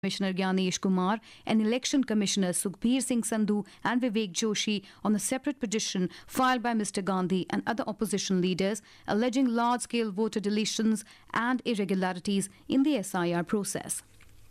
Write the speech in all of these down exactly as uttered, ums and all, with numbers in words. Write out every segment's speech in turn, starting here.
Commissioner Gyanesh Kumar and Election Commissioner Sukhbir Singh Sandhu and Vivek Joshi on a separate petition filed by Mister Gandhi and other opposition leaders alleging large-scale voter deletions and irregularities in the S I R process.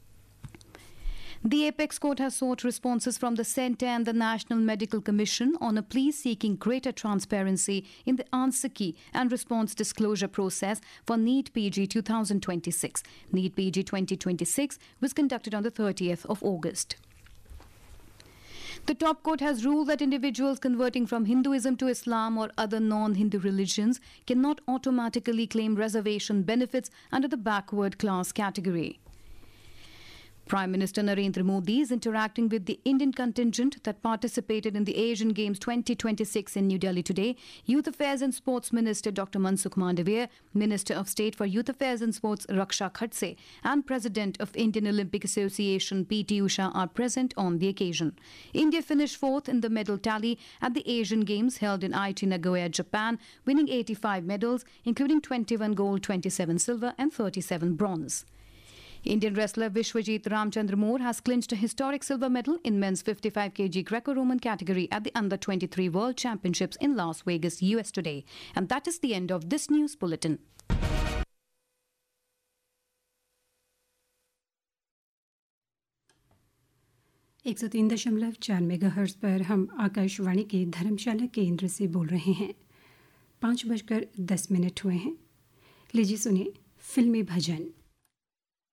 The Apex Court has sought responses from the Centre and the National Medical Commission on a plea seeking greater transparency in the answer key and response disclosure process for NEET P G twenty twenty-six. NEET P G twenty twenty-six was conducted on the thirtieth of August. The top court has ruled that individuals converting from Hinduism to Islam or other non-Hindu religions cannot automatically claim reservation benefits under the backward class category. Prime Minister Narendra Modi is interacting with the Indian contingent that participated in the Asian Games twenty twenty-six in New Delhi today. Youth Affairs and Sports Minister Doctor Mansukh Mandavia, Minister of State for Youth Affairs and Sports Raksha Khadse, and President of Indian Olympic Association P T Usha are present on the occasion. India finished fourth in the medal tally at the Asian Games held in Aichi, Nagoya, Japan, winning eighty-five medals, including twenty-one gold, twenty-seven silver and thirty-seven bronze. Indian wrestler Vishwajit Ramchandra Moore has clinched a historic silver medal in men's fifty-five kilogram Greco-Roman category at the under twenty-three World Championships in Las Vegas, U S today. And that is the end of this news bulletin. एक सौ तीन दशमलव चार megahertz पर हम आकाशवाणी के धर्मशाला केंद्र से बोल रहे हैं। पाँच बजकर दस मिनट हुए हैं। लीजिए सुनिए फिल्मी भजन।